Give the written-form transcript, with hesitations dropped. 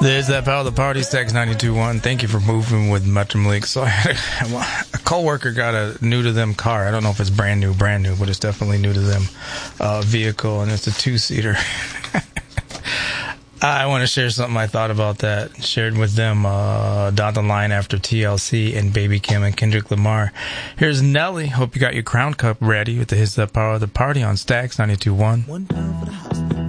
There's that power of the party, Stacks 92.1. Thank you for moving with Metro League. So I had a coworker got a new to them car. I don't know if it's brand new, but it's definitely new to them vehicle, and it's a 2-seater. I want to share something I thought about that. Shared with them down the line after TLC and Baby Kim and Kendrick Lamar. Here's Nelly. Hope you got your Crown Cup ready with the Hits That Power of the Party on Stacks 92.1. One time for the